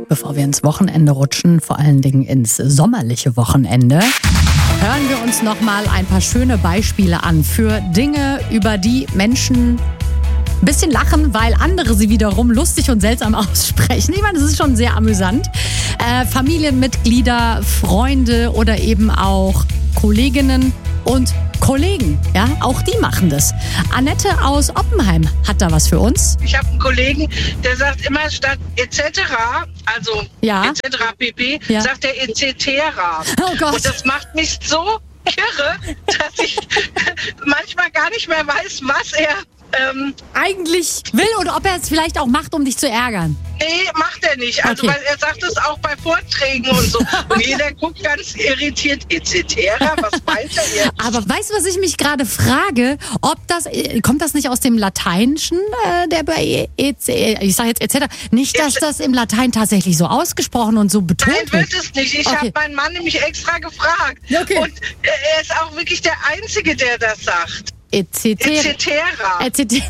Bevor wir ins Wochenende rutschen, vor allen Dingen ins sommerliche Wochenende, hören wir uns nochmal ein paar schöne Beispiele an für Dinge, über die Menschen ein bisschen lachen, weil andere sie wiederum lustig und seltsam aussprechen. Ich meine, das ist schon sehr amüsant. Familienmitglieder, Freunde oder eben auch Kolleginnen und Kollegen, ja, auch die machen das. Annette aus Oppenheim hat da was für uns. Ich habe einen Kollegen, der sagt immer statt etc., also etc. pp., sagt er etc. Oh Gott. Und das macht mich so kirre, dass ich manchmal gar nicht mehr weiß, was er eigentlich will oder ob er es vielleicht auch macht, um dich zu ärgern. Nee, macht er nicht. Also, Okay. weil er sagt es auch bei Vorträgen und so. Und jeder guckt ganz irritiert, etc., was meint er jetzt? Aber weißt du, was ich mich gerade frage? Ob das, kommt das nicht aus dem Lateinischen, der bei ich sage jetzt etc., nicht, dass das im Latein tatsächlich so ausgesprochen und so betont Nein, wird es nicht. Ich habe meinen Mann nämlich extra gefragt. Okay. Und er ist auch wirklich der Einzige, der das sagt. etc. Etc.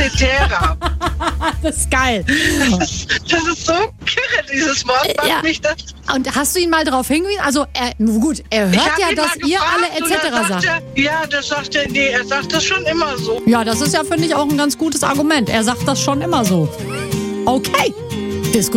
Das ist geil. Das ist so kirre, dieses Wort macht mich das. Und hast du ihn mal darauf hingewiesen? Also, er hört ja, dass ihr alle etc. sagt. Das sagt er, nee, er sagt das schon immer so. Ja, das ist ja, finde ich, auch ein ganz gutes Argument. Er sagt das schon immer so. Okay.